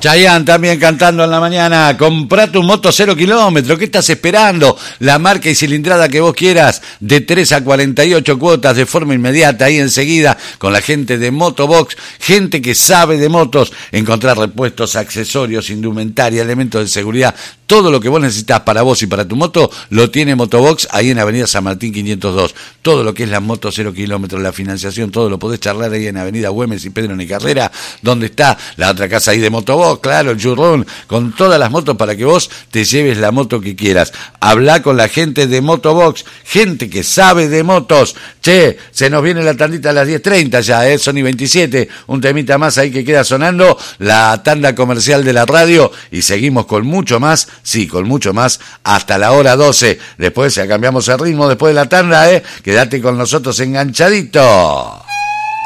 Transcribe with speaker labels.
Speaker 1: Chayanne también cantando en la mañana. Comprá tu moto 0 kilómetros. ¿Qué estás esperando? La marca y cilindrada que vos quieras. De 3 a 48 cuotas de forma inmediata. Ahí enseguida con la gente de Motobox. Gente que sabe de motos. Encontrar repuestos, accesorios, indumentaria, elementos de seguridad. Todo lo que vos necesitas para vos y para tu moto lo tiene Motobox ahí en Avenida San Martín 502. Todo lo que es la moto 0 kilómetros, la financiación, todo lo podés charlar ahí en Avenida Güemes y Pedro Nicarrera, donde está la otra casa ahí de Motobox, claro, el Churrón, con todas las motos para que vos te lleves la moto que quieras. Hablá con la gente de Motobox, gente que sabe de motos. Che, se nos viene la tandita a las 10:30 ya, Sony 27, un temita más ahí que queda sonando, la tanda comercial de la radio, y seguimos con mucho más. Sí, con mucho más, hasta la hora 12. Después ya cambiamos el ritmo después de la tanda, Quédate con nosotros enganchadito.